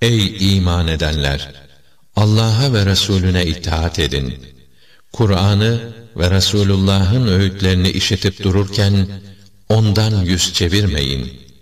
Ey iman edenler! Allah'a ve Resulüne itaat edin. Kur'an'ı ve Resulullah'ın öğütlerini işitip dururken ondan yüz çevirmeyin.